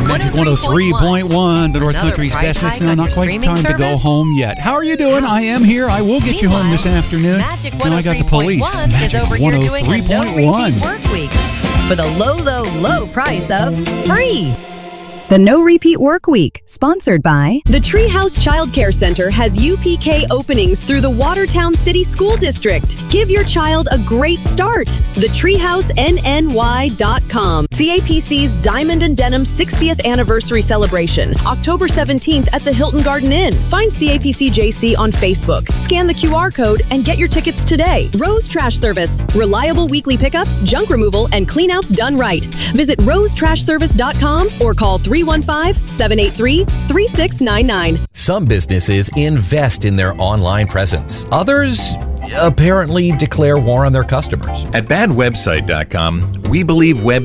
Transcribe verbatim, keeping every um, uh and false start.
Magic one oh three point one, the North Another Country's price best mix. hike No, on not your quite streaming time to go service? home yet. How are you doing? I am here. I will get you home this Meanwhile, afternoon. Magic Now I got the police. one oh three point one is Magic over here doing a no one oh three point one. repeat work week for the low, low, low price of free. The No Repeat Work Week, sponsored by The Treehouse Child Care Center has U P K openings through the Watertown City School District. Give your child a great start. the treehouse N N Y dot com. C A P C's Diamond and Denim sixtieth Anniversary Celebration, October seventeenth at the Hilton Garden Inn. Find C A P C J C on Facebook. Scan the Q R code and get your tickets today. Rose Trash Service. Reliable weekly pickup, junk removal, and cleanouts done right. Visit rose trash service dot com or call three one five, seven eight three, three six nine nine. Some businesses invest in their online presence. Others apparently declare war on their customers. At bad website dot com, we believe web